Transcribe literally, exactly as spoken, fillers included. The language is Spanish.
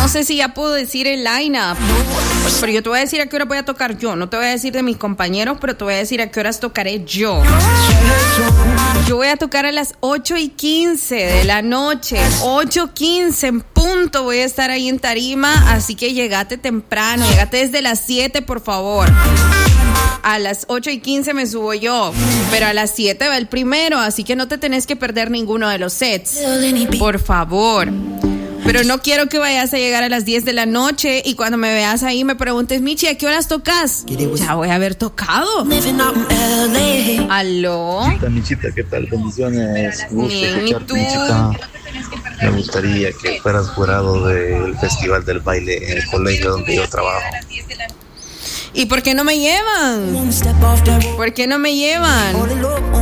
sé si ya puedo decir el line-up, pero yo te voy a decir a qué hora voy a tocar yo. No te voy a decir de mis compañeros, pero te voy a decir a qué horas tocaré yo. Yo voy a tocar a las ocho y quince de la noche. ocho quince en punto voy a estar ahí en tarima, así que llegate temprano, llegate desde las siete, por favor. A las ocho y quince me subo yo, pero a las siete va el primero, así que no te tenés que perder ninguno de los sets, por favor. Pero no quiero que vayas a llegar a las diez de la noche y cuando me veas ahí me preguntes, Michi, ¿a qué horas tocas? Ya voy a haber tocado. ¿Aló? Michita, Michita, ¿qué tal? Bendiciones. Gusto Bien, escucharte, ¿y tú? Michita. Me gustaría que fueras jurado del Festival del Baile en el colegio donde yo trabajo. ¿Y por qué no me llevan? ¿Por qué no me llevan?